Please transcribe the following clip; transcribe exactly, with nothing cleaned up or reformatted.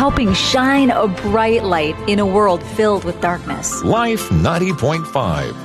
helping shine a bright light in a world filled with darkness. Life ninety point five.